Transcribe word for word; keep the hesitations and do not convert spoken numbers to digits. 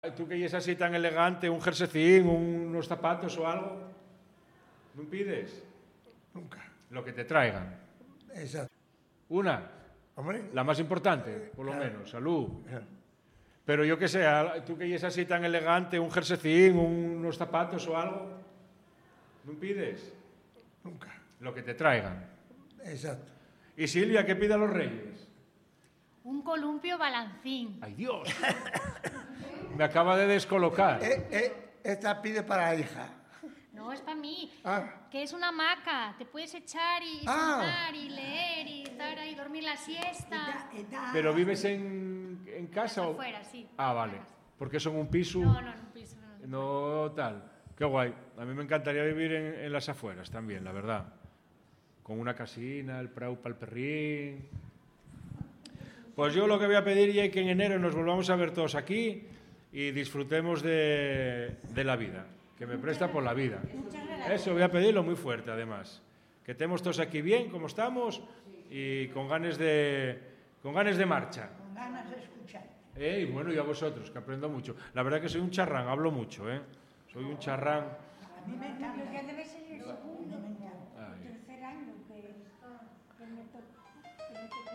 Tú que es así tan elegante, un jerseycín, unos zapatos o algo, ¿no pides? Nunca. Lo que te traigan. Exacto. Una, Hombre, la más importante, por lo claro. menos, salud. Claro. Pero yo que sé, tú que es así tan elegante, un jerseycín, unos zapatos o algo, ¿no pides? Nunca. Lo que te traigan. Exacto. ¿Y Silvia qué pide a los reyes? Un columpio balancín. ¡Ay, Dios! Me acaba de descolocar. Eh, eh, esta pide para la hija. No, es para mí. Ah, Que es una hamaca. Te puedes echar y Ah. sentar y leer y estar ahí, dormir la siesta. ¿Pero vives en, en casa o...? Afuera, sí. Ah, vale. Porque son un piso... No, no, en un piso. No. No tal. Qué guay. A mí me encantaría vivir en, en las afueras también, la verdad. Con una casina, el prau para el perrín. Pues yo lo que voy a pedir es que en enero nos volvamos a ver todos aquí y disfrutemos de, de la vida, que me presta por la vida. Eso voy a pedirlo muy fuerte, además. Que estemos todos aquí bien, como estamos, y con ganas de, con ganas de marcha. Con ganas de escuchar. Eh, y bueno, y a vosotros, que aprendo mucho. La verdad que soy un charrán, hablo mucho, ¿eh? Soy un charrán. A mí me encanta. Ya debe ser el segundo, A mí me encanta. Ay. tercer año que, que me toca.